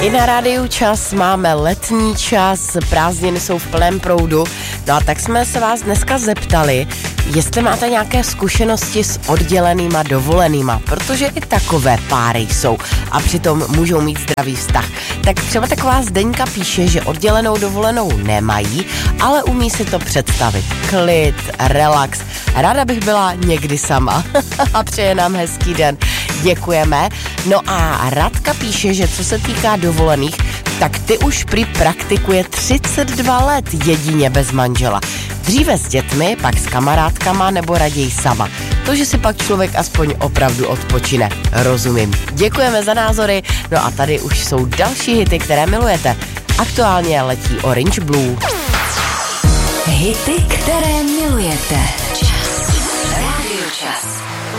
I na rádiu Čas máme letní čas, prázdniny jsou v plném proudu. No a tak jsme se vás dneska zeptali, jestli máte nějaké zkušenosti s oddělenýma dovolenýma, protože i takové páry jsou a přitom můžou mít zdravý vztah. Tak třeba taková Zdeňka píše, že oddělenou dovolenou nemají, ale umí si to představit. Klid, relax. Ráda bych byla někdy sama. A přeje nám hezký den. Děkujeme. No a Radka píše, že co se týká dovolených, tak ty už prý praktikuje 32 let jedině bez manžela. Dříve s dětmi, pak s kamarádkama nebo raději sama. To, že si pak člověk aspoň opravdu odpočine. Rozumím. Děkujeme za názory. No a tady už jsou další hity, které milujete. Aktuálně letí Orange Blue. Hity, které milujete. Čas. Rádio Čas.